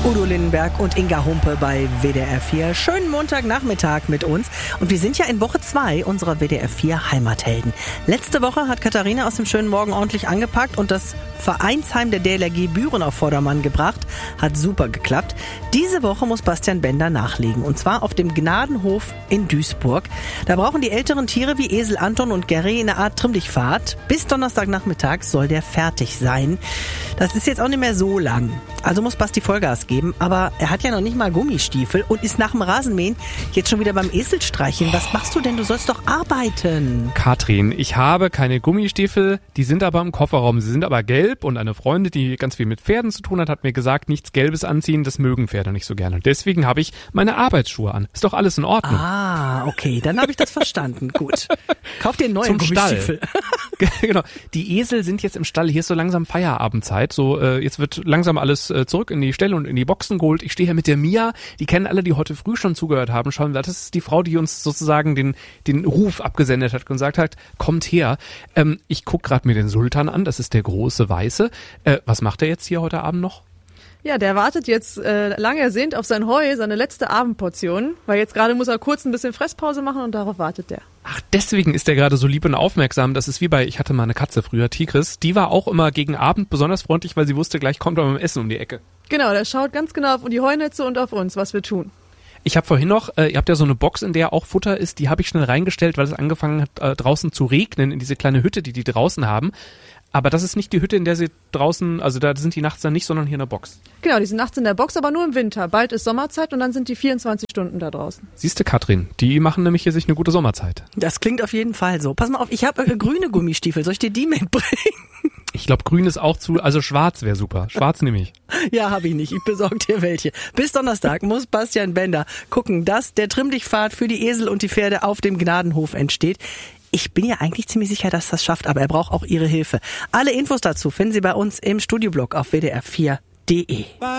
Udo Lindenberg und Inga Humpe bei WDR 4. Schönen Montagnachmittag mit uns. Und wir sind ja in Woche 2 unserer WDR 4 Heimathelden. Letzte Woche hat Katharina aus dem schönen Morgen ordentlich angepackt und das Vereinsheim der DLRG Büren auf Vordermann gebracht. Hat super geklappt. Diese Woche muss Bastian Bender nachlegen. Und zwar auf dem Gnadenhof in Duisburg. Da brauchen die älteren Tiere wie Esel Anton und Gary eine Art Trimm-dich-Fahrt. Bis Donnerstagnachmittag soll der fertig sein. Das ist jetzt auch nicht mehr so lang. Also muss Basti Vollgas geben, aber er hat ja noch nicht mal Gummistiefel und ist nach dem Rasenmähen jetzt schon wieder beim Eselstreicheln. Was machst du denn? Du sollst doch arbeiten. Katrin, ich habe keine Gummistiefel, die sind aber im Kofferraum. Sie sind aber gelb und eine Freundin, die ganz viel mit Pferden zu tun hat mir gesagt, nichts Gelbes anziehen, das mögen Pferde nicht so gerne. Und deswegen habe ich meine Arbeitsschuhe an. Ist doch alles in Ordnung. Ah, okay, dann habe ich das verstanden. Gut. Kauf dir einen neuen Gummistiefel. Genau. Die Esel sind jetzt im Stall. Hier ist so langsam Feierabendzeit. So, jetzt wird langsam alles zurück in die Ställe und in die Boxen geholt. Ich stehe hier mit der Mia. Die kennen alle, die heute früh schon zugehört haben. Schauen wir, das ist die Frau, die uns sozusagen den Ruf abgesendet hat und gesagt hat, kommt her. Ich guck gerade mir den Sultan an. Das ist der große Weiße. Was macht er jetzt hier heute Abend noch? Ja, der wartet jetzt lange ersehnt auf sein Heu, seine letzte Abendportion, weil jetzt gerade muss er kurz ein bisschen Fresspause machen und darauf wartet der. Ach, deswegen ist der gerade so lieb und aufmerksam. Das ist wie ich hatte mal eine Katze früher, Tigris, die war auch immer gegen Abend besonders freundlich, weil sie wusste, gleich kommt er mit dem Essen um die Ecke. Genau, der schaut ganz genau auf die Heunetze und auf uns, was wir tun. Ich habe vorhin noch, ihr habt ja so eine Box, in der auch Futter ist, die habe ich schnell reingestellt, weil es angefangen hat draußen zu regnen, in diese kleine Hütte, die draußen haben. Aber das ist nicht die Hütte, in der sie draußen, also da sind die nachts dann nicht, sondern hier in der Box. Genau, die sind nachts in der Box, aber nur im Winter. Bald ist Sommerzeit und dann sind die 24 Stunden da draußen. Siehste, Katrin, die machen nämlich hier sich eine gute Sommerzeit. Das klingt auf jeden Fall so. Pass mal auf, ich habe grüne Gummistiefel. Soll ich dir die mitbringen? Ich glaube, grün ist auch also schwarz wäre super. Schwarz nehme ich. Ja, habe ich nicht. Ich besorge dir welche. Bis Donnerstag muss Bastian Bender gucken, dass der Trimm-dich-Fahrt für die Esel und die Pferde auf dem Gnadenhof entsteht. Ich bin ja eigentlich ziemlich sicher, dass das schafft, aber er braucht auch Ihre Hilfe. Alle Infos dazu finden Sie bei uns im Studioblog auf wdr4.de.